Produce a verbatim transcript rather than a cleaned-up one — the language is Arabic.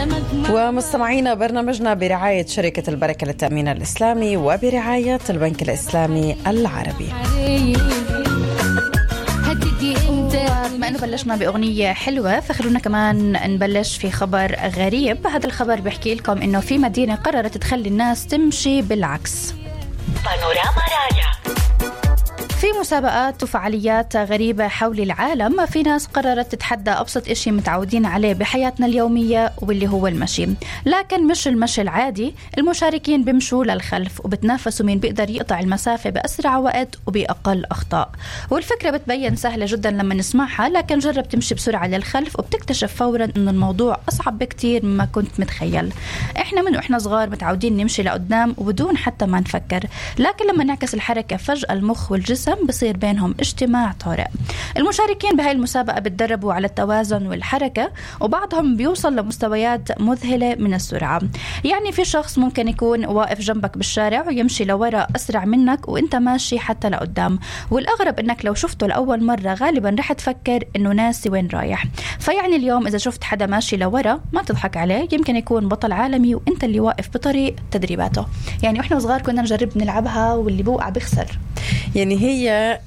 ومستمعينا برنامجنا برعاية شركة البركة للتأمين الإسلامي وبرعاية البنك الإسلامي العربي. بما أنه بلشنا بأغنية حلوة فخلونا كمان نبلش في خبر غريب. هذا الخبر بيحكي لكم إنه في مدينة قررت تخلي الناس تمشي بالعكس. بانوراما رايا. في مسابقات وفعاليات غريبة حول العالم في ناس قررت تتحدى أبسط إشي متعودين عليه بحياتنا اليومية واللي هو المشي، لكن مش المشي العادي. المشاركين بيمشوا للخلف وبتنافسوا مين بيقدر يقطع المسافة بأسرع وقت وبأقل أخطاء. والفكرة بتبين سهلة جدا لما نسمعها، لكن جرب تمشي بسرعة للخلف وبتكتشف فورا إنه الموضوع أصعب بكتير مما كنت متخيل. إحنا من وإحنا صغار متعودين نمشي لقدام وبدون حتى ما نفكر، لكن لما نعكس الحركة فجأة المخ والجسم بصير بينهم اجتماع طارئ. المشاركين بهاي المسابقة بتدربوا على التوازن والحركة، وبعضهم بيوصل لمستويات مذهلة من السرعة. يعني في شخص ممكن يكون واقف جنبك بالشارع ويمشي لورا أسرع منك وإنت ماشي حتى لقدام، والأغرب إنك لو شفته لأول مرة غالبا رح تفكر إنه ناسي وين رايح. فيعني اليوم إذا شفت حدا ماشي لورا ما تضحك عليه، يمكن يكون بطل عالمي وإنت اللي واقف بطريق تدريباته. يعني وإحنا صغار كنا نجرب نلعبها واللي بوقع بيخسر. يعني هي